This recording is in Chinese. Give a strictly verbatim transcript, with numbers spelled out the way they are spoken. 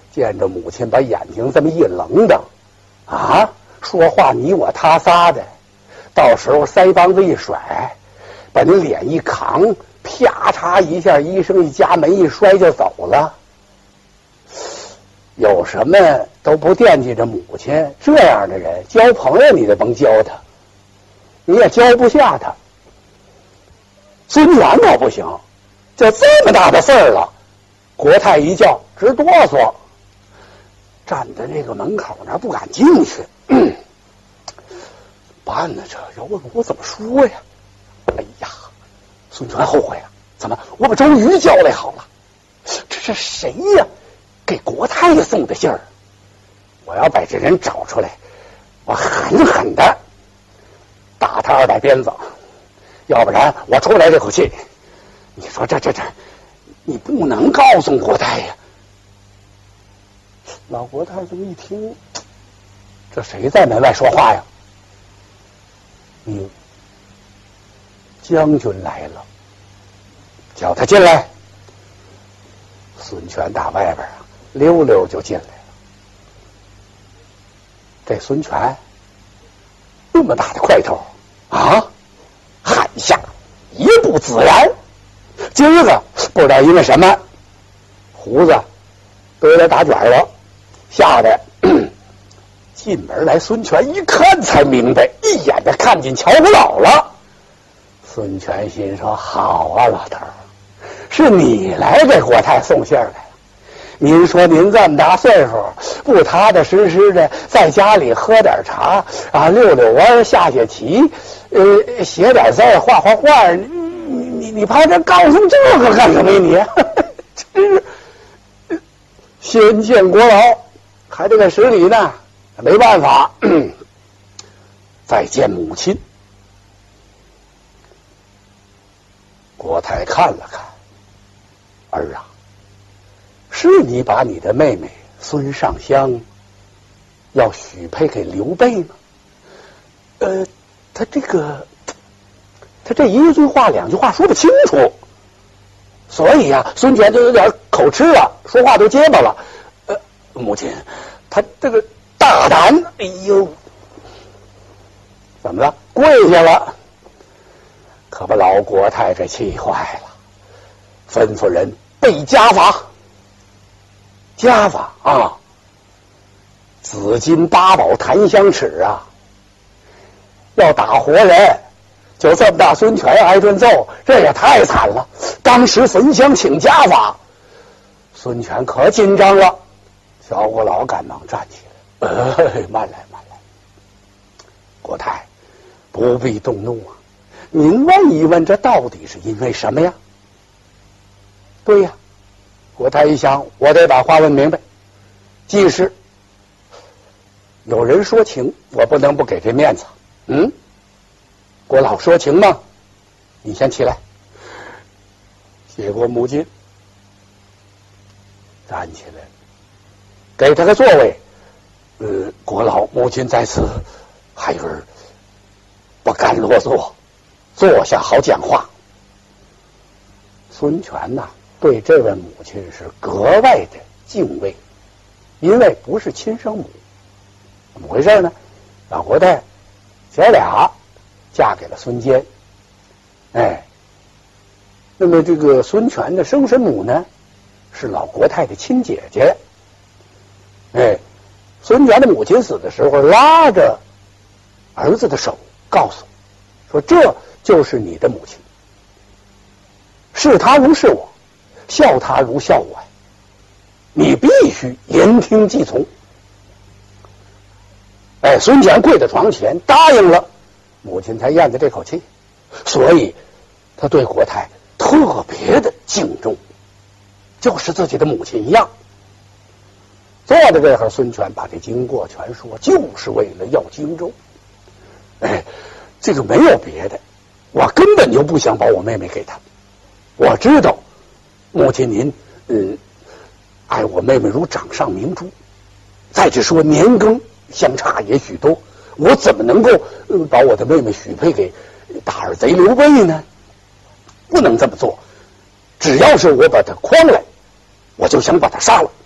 见着母亲把眼睛这么一愣的，啊，说话你我他仨的，到时候腮帮子一甩，把你脸一扛，啪嚓一下，医生一家门一摔就走了。有什么都不惦记着母亲，这样的人交朋友你都甭交他，你也交不下他。孙权可不行，就这么大的事儿了，国泰一叫直哆嗦，站在那个门口那不敢进去。嗯、办呢，这要问我怎么说呀？哎呀，孙权后悔啊！怎么我把周瑜叫来好了？这是谁呀？给国太送的信儿，我要把这人找出来，我狠狠的打他二百鞭子，要不然我出来这口气。你说这这这，你不能告诉国太呀！老国太这么一听，这谁在门外说话呀？嗯，将军来了，叫他进来。孙权打外边啊，溜溜就进来了。这孙权那么大的块头啊，汗下一步自然。今儿个不知道因为什么，胡子都有点打卷了，吓得进门来。孙权一看才明白，一眼就看见乔不老了。孙权心说：好啊，老头儿，是你来给国太送信来了。您说您这么大岁数，不踏踏实实的在家里喝点茶啊，溜溜弯，下下棋，呃，写点字，画画画，你你你跑这告诉这个干什么呀你？真是先见国老，还得给十里呢，没办法。再见母亲。国太看了看，儿啊，是你把你的妹妹孙尚香要许配给刘备吗？呃，他这个，他这一句话两句话说不清楚，所以呀、啊，孙权就有点口吃了，说话都结巴了。呃，母亲，他这个大胆，哎呦，怎么了？跪下了。可把老国太这气坏了，吩咐人备家法。家法啊，紫金八宝檀香尺啊，要打活人，就这么大孙权挨顿揍，这也太惨了。当时焚香请家法，孙权可紧张了。小国老赶忙站起来，哎，慢来慢来，国太不必动怒啊。您问一问，这到底是因为什么呀？对呀，国太一想，我得把话问明白。既是有人说情，我不能不给这面子。嗯，国老说情吗？你先起来，谢过母亲，站起来，给他个座位。呃，国老母亲在此，孩儿不敢落座。坐下好讲话。孙权呐，对这位母亲是格外的敬畏，因为不是亲生母。怎么回事呢？老国太小俩嫁给了孙坚，哎，那么这个孙权的生身母呢，是老国太的亲姐姐。哎，孙权的母亲死的时候，拉着儿子的手，告诉说这就是你的母亲，视她如视我，笑她如笑我，你必须言听计从。哎，孙权跪在床前答应了，母亲才咽着这口气，所以他对国太特别的敬重，就是自己的母亲一样。坐在这会儿，孙权把这经过全说，就是为了要荆州。哎，这个没有别的，我根本就不想把我妹妹给他。我知道母亲您嗯爱我妹妹如掌上明珠，再者说年庚相差也许多，我怎么能够、呃、把我的妹妹许配给大耳贼刘备呢？不能这么做。只要是我把他诓来，我就想把他杀了。